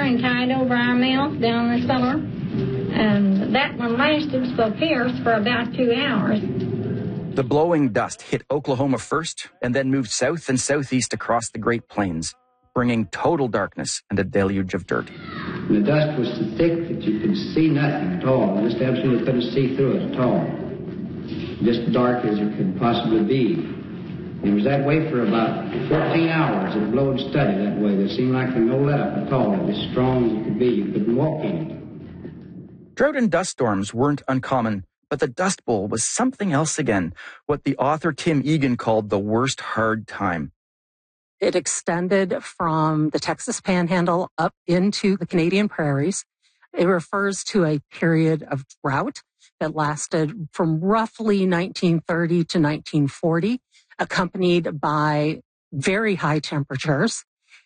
and tied over our milk down the cellar. And that one lasted for Pierce for about 2 hours. The blowing dust hit Oklahoma first and then moved south and southeast across the Great Plains, bringing total darkness and a deluge of dirt. The dust was so thick that you could see nothing at all. Just absolutely couldn't see through it at all. Just dark as it could possibly be. It was that way for about 14 hours. It blowed steady that way. There seemed like no let up at all. It was as strong as it could be. You couldn't walk in it. Drought and dust storms weren't uncommon, but the Dust Bowl was something else again, what the author Tim Egan called the worst hard time. It extended from the Texas Panhandle up into the Canadian prairies. It refers to a period of drought that lasted from roughly 1930 to 1940, accompanied by very high temperatures.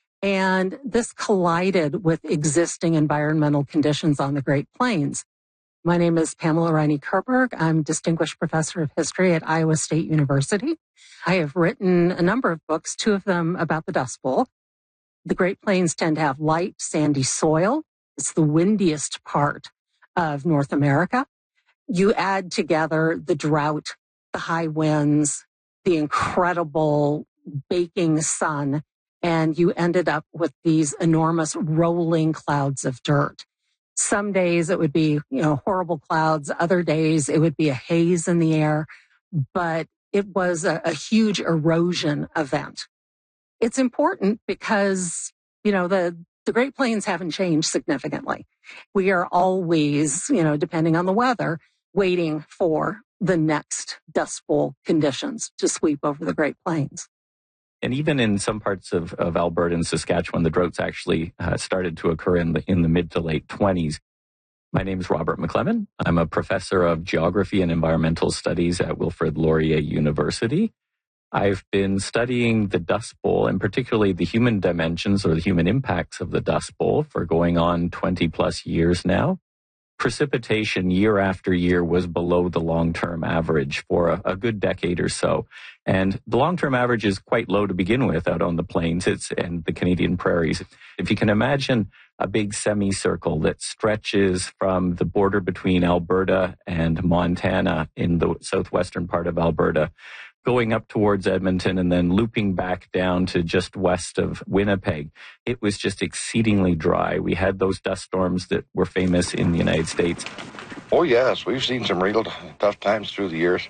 And this collided with existing environmental conditions on the Great Plains. My name is Pamela Riney Kerberg. I'm Distinguished Professor of History at Iowa State University. I have written a number of books, 2 of them about the Dust Bowl. The Great Plains tend to have light, sandy soil. It's the windiest part of North America. You add together the drought, the high winds, the incredible baking sun, and you ended up with these enormous rolling clouds of dirt. Some days it would be, horrible clouds. Other days it would be a haze in the air, but it was a huge erosion event. It's important because, the Great Plains haven't changed significantly. We are always, depending on the weather, waiting for the next Dust Bowl conditions to sweep over the Great Plains. And even in some parts of Alberta and Saskatchewan, the droughts actually started to occur in the mid to late 20s. My name is Robert McClellan. I'm a professor of geography and environmental studies at Wilfrid Laurier University. I've been studying the Dust Bowl and particularly the human dimensions or the human impacts of the Dust Bowl for going on 20 plus years now. Precipitation year after year was below the long-term average for a good decade or so. And the long-term average is quite low to begin with out on the plains and the Canadian prairies. If you can imagine a big semicircle that stretches from the border between Alberta and Montana in the southwestern part of Alberta, going up towards Edmonton and then looping back down to just west of Winnipeg. It was just exceedingly dry. We had those dust storms that were famous in the United States. Oh, yes. We've seen some real tough times through the years.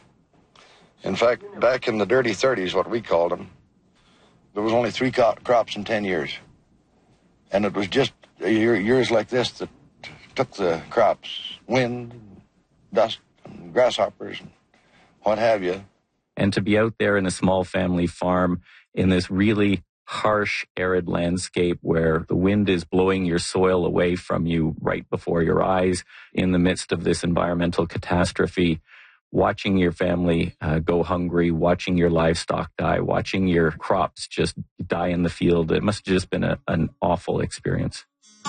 In fact, back in the dirty 30s, what we called them, there was only 3 crops in 10 years. And it was just years like this that took the crops, wind, dust, and grasshoppers, and what have you. And to be out there in a small family farm in this really harsh, arid landscape where the wind is blowing your soil away from you right before your eyes in the midst of this environmental catastrophe, watching your family go hungry, watching your livestock die, watching your crops just die in the field. It must have just been an awful experience.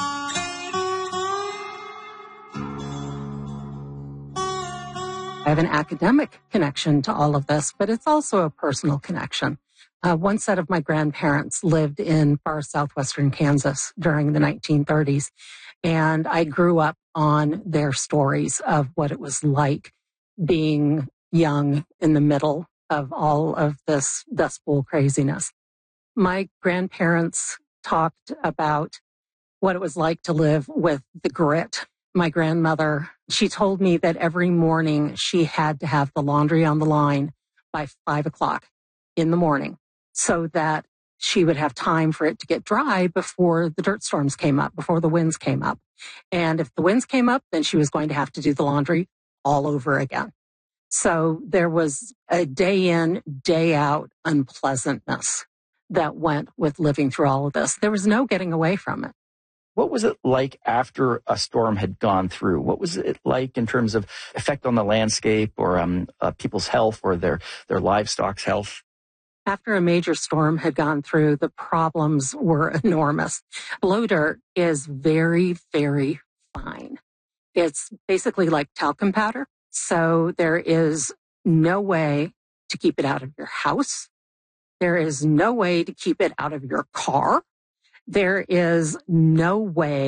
I have an academic connection to all of this, but it's also a personal connection. One set of my grandparents lived in far southwestern Kansas during the 1930s, and I grew up on their stories of what it was like being young in the middle of all of this Dust Bowl craziness. My grandparents talked about what it was like to live with the grit. My grandmother, she told me that every morning she had to have the laundry on the line by 5 o'clock in the morning so that she would have time for it to get dry before the dirt storms came up, before the winds came up. And if the winds came up, then she was going to have to do the laundry all over again. So there was a day in, day out unpleasantness that went with living through all of this. There was no getting away from it. What was it like after a storm had gone through? What was it like in terms of effect on the landscape or people's health or their livestock's health? After a major storm had gone through, the problems were enormous. Blow dirt is very, very fine. It's basically like talcum powder. So there is no way to keep it out of your house. There is no way to keep it out of your car. There is no way